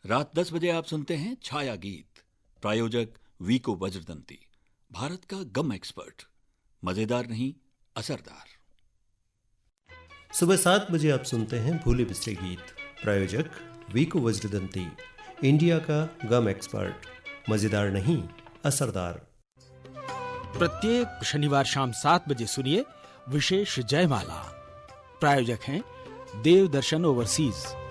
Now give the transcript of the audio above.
रात 10 बजे आप सुनते हैं छाया गीत। प्रायोजक वीको वज्रदंती, भारत का गम एक्सपर्ट। मजेदार नहीं, असरदार। सुबह 7 बजे आप सुनते हैं भूले बिसरे गीत। प्रायोजक वीको वज्रदंती, इंडिया का गम एक्सपर्ट। मजेदार नहीं, असरदार। प्रत्येक शनिवार शाम 7 बजे सुनिए विशेष जयमाला। प्रायोजक हैं देव दर्शन ओवरसीज।